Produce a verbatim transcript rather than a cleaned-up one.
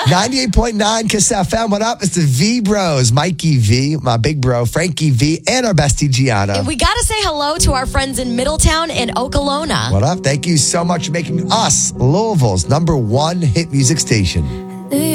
ninety-eight point nine Kiss F M. What up? It's the V Bros. Mikey V, my big bro, Frankie V, and our bestie, Gianna. And we got to say hello to our friends in Middletown and Okolona. What up? Thank you so much for making us Louisville's number one hit music station.